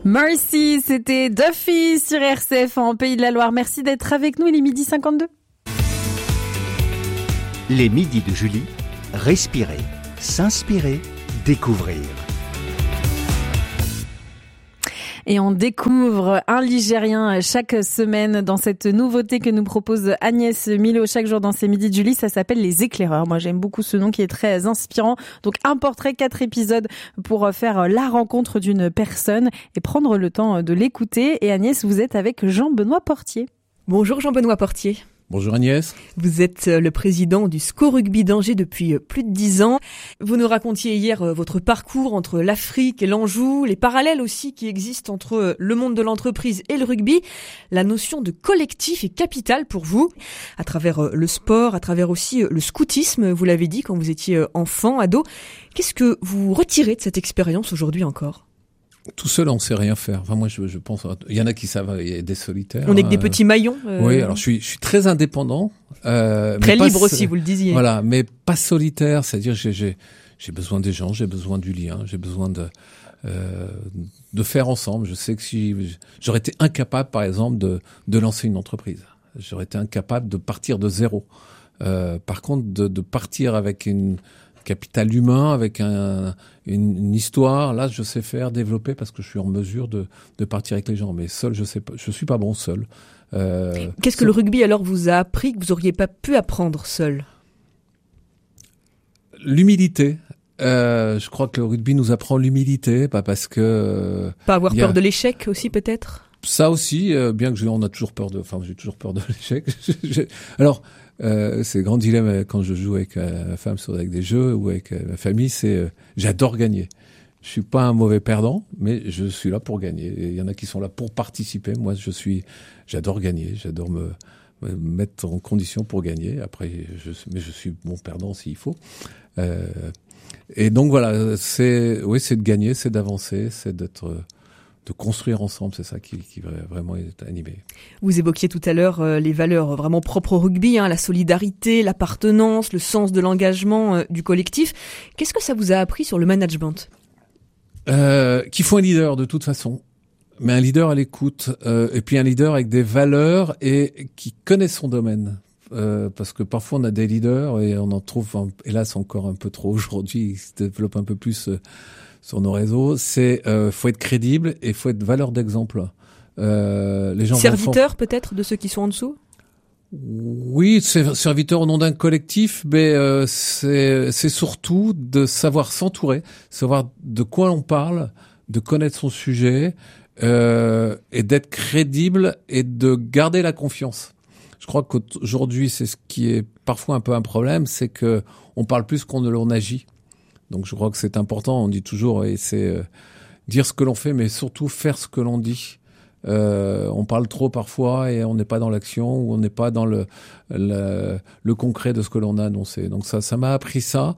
Mercy, c'était Duffy sur RCF en Pays de la Loire. Merci d'être avec nous, il est 12h52. Les midis de Julie, respirer, s'inspirer, découvrir. Et on découvre un Ligérien chaque semaine dans cette nouveauté que nous propose Agnès Milo chaque jour dans ses midis de Julie. Ça s'appelle Les Éclaireurs. Moi, j'aime beaucoup ce nom qui est très inspirant. Donc, un portrait, 4 épisodes pour faire la rencontre d'une personne et prendre le temps de l'écouter. Et Agnès, vous êtes avec Jean-Benoît Portier. Bonjour Jean-Benoît Portier. Bonjour Agnès. Vous êtes le président du SCO Rugby d'Angers depuis plus de 10 ans. Vous nous racontiez hier votre parcours entre l'Afrique et l'Anjou, les parallèles aussi qui existent entre le monde de l'entreprise et le rugby. La notion de collectif est capitale pour vous, à travers le sport, à travers aussi le scoutisme, vous l'avez dit quand vous étiez enfant, ado. Qu'est-ce que vous retirez de cette expérience aujourd'hui encore ? Tout seul, on sait rien faire. Enfin, moi, je pense, il y en a qui savent, il y a des solitaires. On est que des petits maillons. Oui, alors je suis très indépendant. Très libre aussi, vous le disiez. Voilà, mais pas solitaire. C'est-à-dire, j'ai besoin des gens, j'ai besoin du lien, j'ai besoin de faire ensemble. Je sais que si j'aurais été incapable, par exemple, de lancer une entreprise. J'aurais été incapable de partir de zéro. Par contre, de partir avec une capital humain, avec une histoire. Là, je sais faire, développer parce que je suis en mesure de partir avec les gens. Mais seul, je sais pas, je suis pas bon seul. Qu'est-ce que le rugby alors vous a appris que vous auriez pas pu apprendre seul ? L'humilité. Je crois que le rugby nous apprend l'humilité, pas parce que pas avoir peur de l'échec aussi peut-être. Ça aussi, bien que on a toujours peur j'ai toujours peur de l'échec. Alors. C'est le grand dilemme quand je joue avec ma femme avec des jeux ou avec ma famille, c'est j'adore gagner. Je suis pas un mauvais perdant, mais je suis là pour gagner. Et il y en a qui sont là pour participer. Moi, j'adore gagner. J'adore me mettre en condition pour gagner. Après, mais je suis bon perdant s'il faut. Et donc voilà, c'est de gagner, c'est d'avancer, c'est de construire ensemble, c'est ça qui vraiment est animé. Vous évoquiez tout à l'heure les valeurs vraiment propres au rugby, la solidarité, l'appartenance, le sens de l'engagement du collectif. Qu'est-ce que ça vous a appris sur le management ? Qu'il faut un leader de toute façon, mais un leader à l'écoute, et puis un leader avec des valeurs et qui connaît son domaine. Parce que parfois on a des leaders et on en trouve hélas encore un peu trop aujourd'hui, ils se développent un peu plus sur nos réseaux, faut être crédible et faut être valeur d'exemple. Les gens serviteur peut-être de ceux qui sont en dessous ? Oui, c'est serviteur au nom d'un collectif, mais c'est surtout de savoir s'entourer, savoir de quoi on parle, de connaître son sujet et d'être crédible et de garder la confiance. Je crois qu'aujourd'hui, c'est ce qui est parfois un peu un problème, c'est que on parle plus qu'on ne l'on agit. Donc je crois que c'est important, on dit toujours, et c'est dire ce que l'on fait, mais surtout faire ce que l'on dit. On parle trop parfois et on n'est pas dans l'action ou on n'est pas dans le concret de ce que l'on a annoncé. Donc ça m'a appris ça.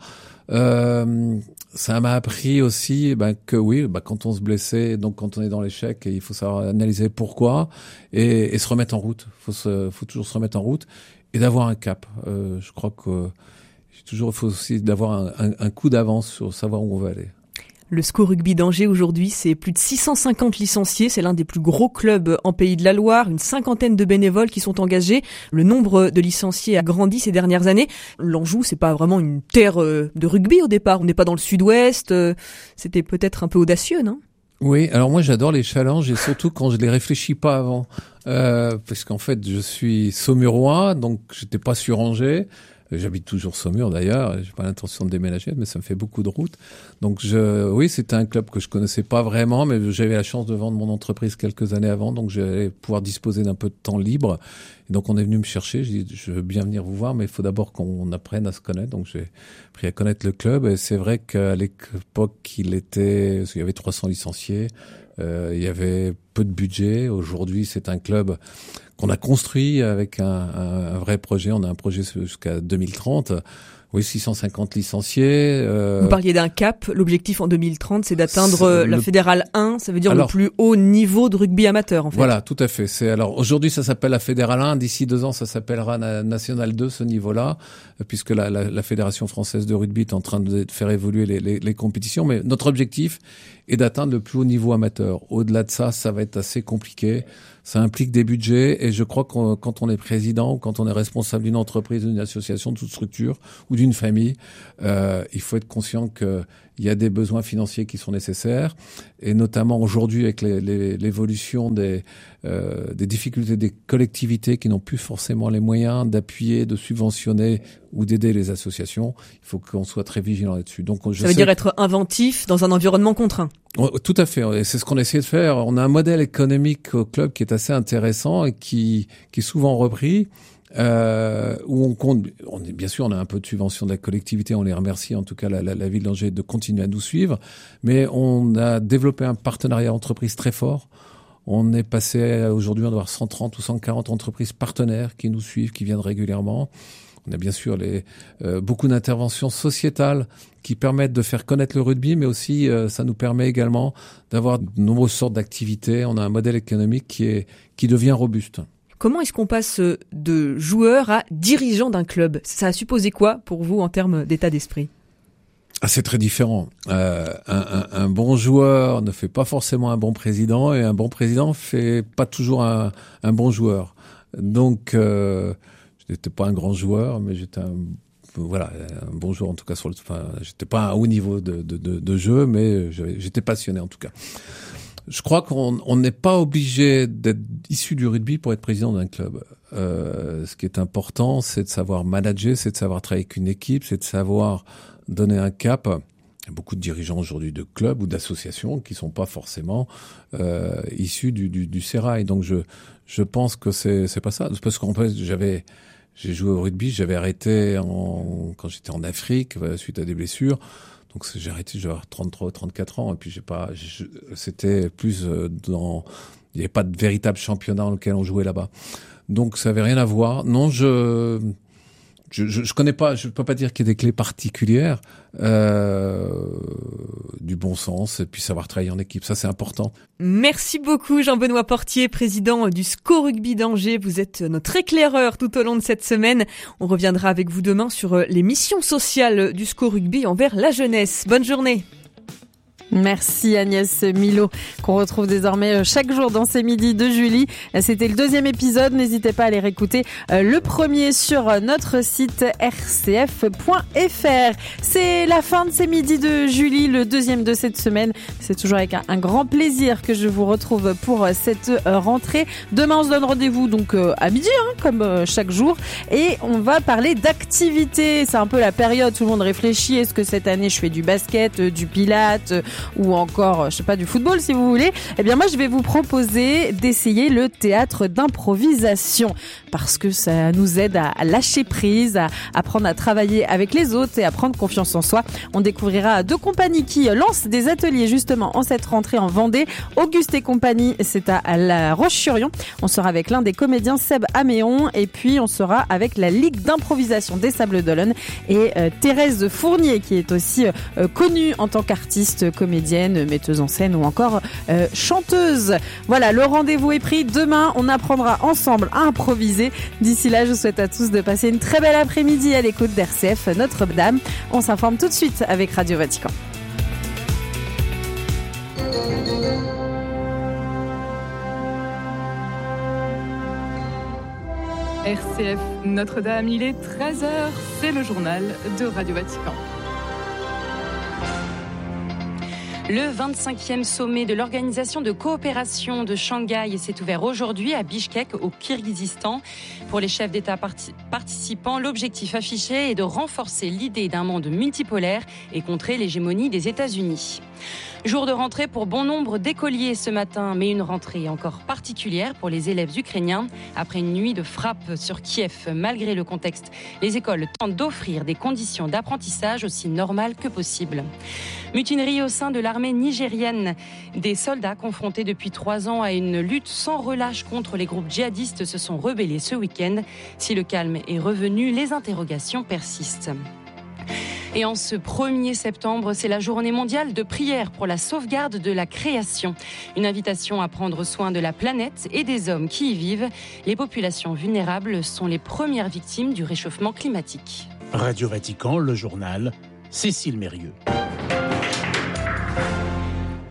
Ça m'a appris aussi que oui, quand on se blessait, donc quand on est dans l'échec, il faut savoir analyser pourquoi et se remettre en route. Faut toujours se remettre en route et d'avoir un cap. Je crois que il faut aussi d'avoir un coup d'avance sur savoir où on va aller. Le SCO Rugby d'Angers aujourd'hui, c'est plus de 650 licenciés. C'est l'un des plus gros clubs en Pays de la Loire. Une cinquantaine de bénévoles qui sont engagés. Le nombre de licenciés a grandi ces dernières années. L'Anjou, c'est pas vraiment une terre de rugby au départ. On n'est pas dans le sud-ouest. C'était peut-être un peu audacieux, non ? Oui, alors moi j'adore les challenges et surtout quand je les réfléchis pas avant. Parce qu'en fait, je suis saumurois, donc j'étais pas sur Angers. J'habite toujours Saumur d'ailleurs, j'ai pas l'intention de déménager, mais ça me fait beaucoup de route. Donc oui, c'était un club que je connaissais pas vraiment, mais j'avais la chance de vendre mon entreprise quelques années avant, donc j'allais pouvoir disposer d'un peu de temps libre. Et donc on est venu me chercher, j'ai dit je veux bien venir vous voir, mais il faut d'abord qu'on apprenne à se connaître. Donc j'ai appris à connaître le club et c'est vrai qu'à l'époque il y avait 300 licenciés, il y avait peu de budget. Aujourd'hui c'est un club qu'on a construit avec un vrai projet. On a un projet jusqu'à 2030. Oui, 650 licenciés. Vous parliez d'un cap. L'objectif en 2030, c'est d'atteindre la Fédérale 1. Ça veut dire le plus haut niveau de rugby amateur, en fait. Voilà, tout à fait. Aujourd'hui, ça s'appelle la Fédérale 1. D'ici 2 ans, ça s'appellera National 2, ce niveau-là, puisque la Fédération française de rugby est en train de faire évoluer les compétitions. Mais notre objectif et d'atteindre le plus haut niveau amateur. Au-delà de ça, ça va être assez compliqué. Ça implique des budgets et je crois que quand on est président ou quand on est responsable d'une entreprise, d'une association, de toute structure ou d'une famille, il faut être conscient qu'il y a des besoins financiers qui sont nécessaires et notamment aujourd'hui avec l'évolution des difficultés des collectivités qui n'ont plus forcément les moyens d'appuyer, de subventionner ou d'aider les associations. Il faut qu'on soit très vigilant là-dessus. Donc, ça veut dire être inventif dans un environnement contraint. Tout à fait. Et c'est ce qu'on essaie de faire. On a un modèle économique au club qui est assez intéressant et qui est souvent repris. Où on compte, bien sûr, on a un peu de subvention de la collectivité, on les remercie, en tout cas la ville d'Angers, de continuer à nous suivre, mais on a développé un partenariat entreprise très fort. On est passé aujourd'hui, on doit avoir 130 ou 140 entreprises partenaires qui nous suivent, qui viennent régulièrement. On a bien sûr beaucoup d'interventions sociétales qui permettent de faire connaître le rugby, mais aussi ça nous permet également d'avoir de nombreuses sortes d'activités. On a un modèle économique qui devient robuste. Comment est-ce qu'on passe de joueur à dirigeant d'un club ? Ça a supposé quoi pour vous en termes d'état d'esprit ? C'est très différent. Un bon joueur ne fait pas forcément un bon président et un bon président fait pas toujours un bon joueur. Donc, je n'étais pas un grand joueur, mais j'étais un bon joueur en tout cas j'étais pas à un haut niveau de jeu, mais j'étais passionné en tout cas. Je crois qu'on n'est pas obligé d'être issu du rugby pour être président d'un club. Ce qui est important, c'est de savoir manager, c'est de savoir travailler avec une équipe, c'est de savoir donner un cap. Il y a beaucoup de dirigeants aujourd'hui de clubs ou d'associations qui sont pas forcément issus du sérail. Donc je pense que c'est pas ça. Parce qu'en fait, j'ai joué au rugby, j'avais arrêté quand j'étais en Afrique suite à des blessures. Donc j'ai arrêté, j'avais 33, 34 ans et puis c'était plus il n'y avait pas de véritable championnat dans lequel on jouait là-bas. Donc ça avait rien à voir. Non, je connais pas, je peux pas dire qu'il y ait des clés particulières, du bon sens et puis savoir travailler en équipe, ça c'est important. Merci beaucoup Jean-Benoît Portier, président du SCO Rugby d'Angers. Vous êtes notre éclaireur tout au long de cette semaine. On reviendra avec vous demain sur les missions sociales du SCO Rugby envers la jeunesse. Bonne journée. Merci Agnès Milot, qu'on retrouve désormais chaque jour dans ces midis de Julie. C'était le 2e épisode, n'hésitez pas à aller réécouter le premier sur notre site rcf.fr. C'est la fin de ces midis de Julie, le 2e de cette semaine. C'est toujours avec un grand plaisir que je vous retrouve pour cette rentrée. Demain on se donne rendez-vous donc à midi, comme chaque jour, et on va parler d'activités. C'est un peu la période, tout le monde réfléchit, est-ce que cette année je fais du basket, du pilates ou encore, je sais pas, du football si vous voulez. Eh bien moi je vais vous proposer d'essayer le théâtre d'improvisation parce que ça nous aide à lâcher prise, à apprendre à travailler avec les autres et à prendre confiance en soi. On découvrira 2 compagnies qui lancent des ateliers justement en cette rentrée en Vendée. Auguste et compagnie, c'est à La Roche-sur-Yon. On sera avec l'un des comédiens, Seb Améon, et puis on sera avec la Ligue d'improvisation des Sables d'Olonne et Thérèse Fournier qui est aussi connue en tant qu'artiste, comédienne, metteuse en scène ou encore chanteuse. Voilà, le rendez-vous est pris. Demain, on apprendra ensemble à improviser. D'ici là, je vous souhaite à tous de passer une très belle après-midi à l'écoute d'RCF Notre-Dame. On s'informe tout de suite avec Radio Vatican. RCF Notre-Dame, il est 13h, c'est le journal de Radio Vatican. Le 25e sommet de l'Organisation de coopération de Shanghai s'est ouvert aujourd'hui à Bichkek, au Kirghizistan. Pour les chefs d'État participants, l'objectif affiché est de renforcer l'idée d'un monde multipolaire et contrer l'hégémonie des États-Unis. Jour de rentrée pour bon nombre d'écoliers ce matin, mais une rentrée encore particulière pour les élèves ukrainiens. Après une nuit de frappe sur Kiev, malgré le contexte, les écoles tentent d'offrir des conditions d'apprentissage aussi normales que possible. Mutinerie au sein de l'armée nigérienne. Des soldats confrontés depuis 3 ans à une lutte sans relâche contre les groupes djihadistes se sont rebellés ce week-end. Si le calme est revenu, les interrogations persistent. Et en ce 1er septembre, c'est la journée mondiale de prière pour la sauvegarde de la création. Une invitation à prendre soin de la planète et des hommes qui y vivent. Les populations vulnérables sont les premières victimes du réchauffement climatique. Radio Vatican, le journal, Cécile Mérieux.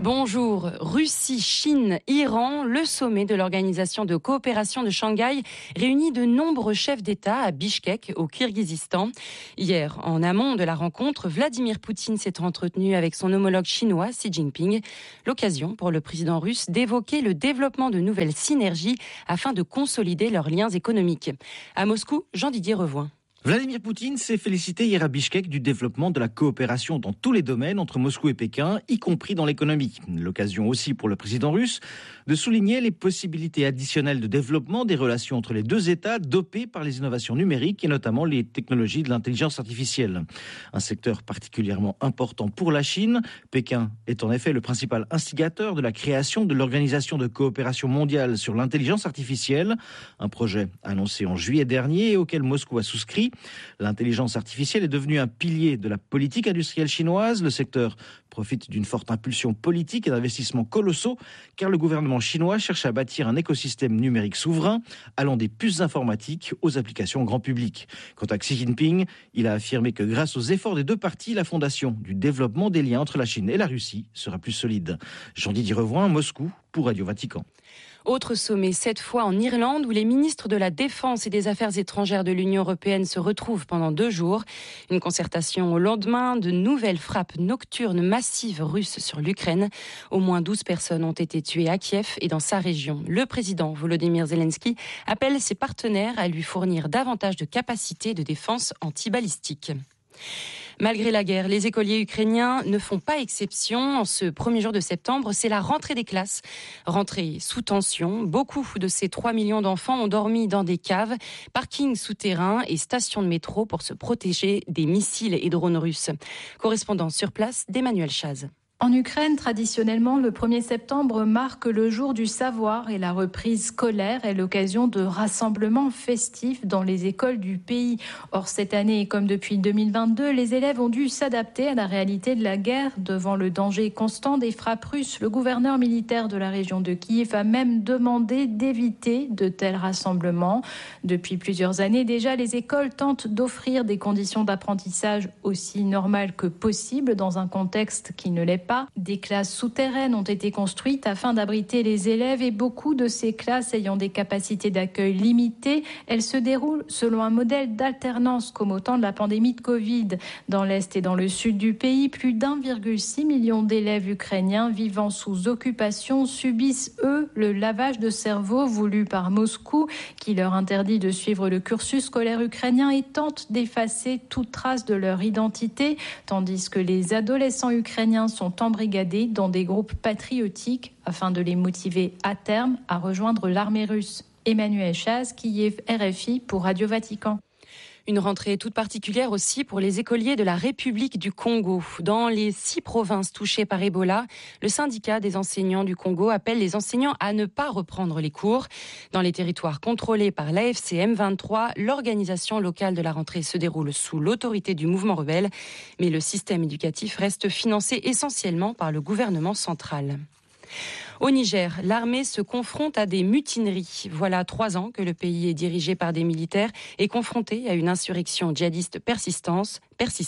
Bonjour. Russie, Chine, Iran, le sommet de l'Organisation de coopération de Shanghai réunit de nombreux chefs d'État à Bishkek, au Kirghizistan. Hier, en amont de la rencontre, Vladimir Poutine s'est entretenu avec son homologue chinois Xi Jinping. L'occasion pour le président russe d'évoquer le développement de nouvelles synergies afin de consolider leurs liens économiques. À Moscou, Jean-Didier Revoin. Vladimir Poutine s'est félicité hier à Bishkek du développement de la coopération dans tous les domaines entre Moscou et Pékin, y compris dans l'économie. L'occasion aussi pour le président russe de souligner les possibilités additionnelles de développement des relations entre les deux États dopées par les innovations numériques et notamment les technologies de l'intelligence artificielle. Un secteur particulièrement important pour la Chine. Pékin est en effet le principal instigateur de la création de l'Organisation de coopération mondiale sur l'intelligence artificielle, un projet annoncé en juillet dernier et auquel Moscou a souscrit. L'intelligence artificielle est devenue un pilier de la politique industrielle chinoise. Le secteur profite d'une forte impulsion politique et d'investissements colossaux, car le gouvernement chinois cherche à bâtir un écosystème numérique souverain, allant des puces informatiques aux applications grand public. Quant à Xi Jinping, il a affirmé que grâce aux efforts des deux parties, la fondation du développement des liens entre la Chine et la Russie sera plus solide. Jean-Didier Revoin, Moscou, pour Radio Vatican. Autre sommet, cette fois en Irlande, où les ministres de la Défense et des Affaires étrangères de l'Union européenne se retrouvent pendant 2 jours. Une concertation au lendemain de nouvelles frappes nocturnes massives russes sur l'Ukraine. Au moins 12 personnes ont été tuées à Kiev et dans sa région. Le président Volodymyr Zelensky appelle ses partenaires à lui fournir davantage de capacités de défense anti-balistique. Malgré la guerre, les écoliers ukrainiens ne font pas exception. En ce premier jour de septembre, c'est la rentrée des classes. Rentrée sous tension. Beaucoup de ces 3 millions d'enfants ont dormi dans des caves, parkings souterrains et stations de métro pour se protéger des missiles et drones russes. Correspondant sur place d'Emmanuel Chaz. En Ukraine, traditionnellement, le 1er septembre marque le jour du savoir et la reprise scolaire est l'occasion de rassemblements festifs dans les écoles du pays. Or, cette année, comme depuis 2022, les élèves ont dû s'adapter à la réalité de la guerre. Devant le danger constant des frappes russes, le gouverneur militaire de la région de Kiev a même demandé d'éviter de tels rassemblements. Depuis plusieurs années déjà, les écoles tentent d'offrir des conditions d'apprentissage aussi normales que possible dans un contexte qui ne l'est pas. Des classes souterraines ont été construites afin d'abriter les élèves et beaucoup de ces classes ayant des capacités d'accueil limitées, elles se déroulent selon un modèle d'alternance comme au temps de la pandémie de Covid. Dans l'Est et dans le Sud du pays, plus d'1,6 million d'élèves ukrainiens vivant sous occupation subissent, eux, le lavage de cerveau voulu par Moscou qui leur interdit de suivre le cursus scolaire ukrainien et tente d'effacer toute trace de leur identité, tandis que les adolescents ukrainiens sont embrigadés dans des groupes patriotiques afin de les motiver à terme à rejoindre l'armée russe. Emmanuel Chaz, Kiev, RFI pour Radio Vatican. Une rentrée toute particulière aussi pour les écoliers de la République du Congo. Dans les 6 provinces touchées par Ebola, le syndicat des enseignants du Congo appelle les enseignants à ne pas reprendre les cours. Dans les territoires contrôlés par l'AFC M23, l'organisation locale de la rentrée se déroule sous l'autorité du mouvement rebelle. Mais le système éducatif reste financé essentiellement par le gouvernement central. Au Niger, l'armée se confronte à des mutineries. Voilà 3 ans que le pays est dirigé par des militaires et confronté à une insurrection djihadiste persistante.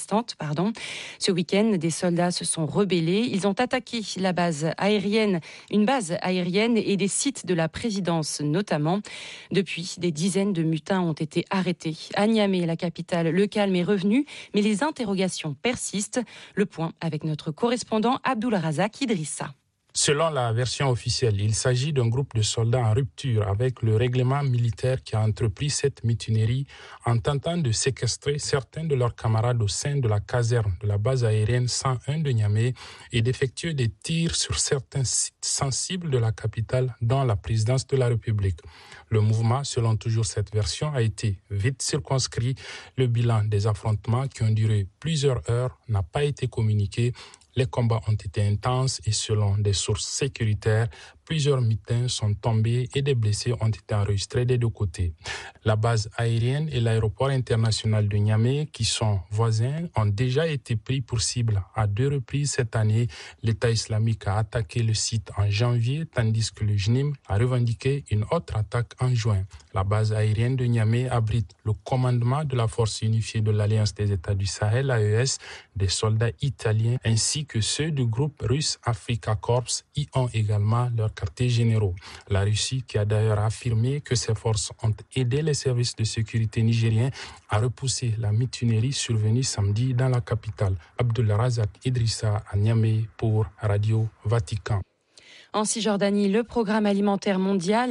Ce week-end, des soldats se sont rebellés. Ils ont attaqué une base aérienne et des sites de la présidence notamment. Depuis, des dizaines de mutins ont été arrêtés. À Niamey, la capitale, le calme est revenu, mais les interrogations persistent. Le point avec notre correspondant Abdulrazak Idrissa. Selon la version officielle, il s'agit d'un groupe de soldats en rupture avec le règlement militaire qui a entrepris cette mutinerie en tentant de séquestrer certains de leurs camarades au sein de la caserne de la base aérienne 101 de Niamey et d'effectuer des tirs sur certains sites sensibles de la capitale dans la présidence de la République. Le mouvement, selon toujours cette version, a été vite circonscrit. Le bilan des affrontements qui ont duré plusieurs heures n'a pas été communiqué. Les combats ont été intenses et selon des sources sécuritaires, Plusieurs mutins sont tombés et des blessés ont été enregistrés des deux côtés. La base aérienne et l'aéroport international de Niamey, qui sont voisins, ont déjà été pris pour cible. À 2 reprises cette année, l'État islamique a attaqué le site en janvier, tandis que le JNIM a revendiqué une autre attaque en juin. La base aérienne de Niamey abrite le commandement de la force unifiée de l'Alliance des États du Sahel, AES, des soldats italiens ainsi que ceux du groupe russe Africa Corps y ont également leurs quartiers généraux. La Russie, qui a d'ailleurs affirmé que ses forces ont aidé les services de sécurité nigériens à repousser la mutinerie survenue samedi dans la capitale. Abdulrazak Idrissa à Niamey pour Radio Vatican. En Cisjordanie, le programme alimentaire mondial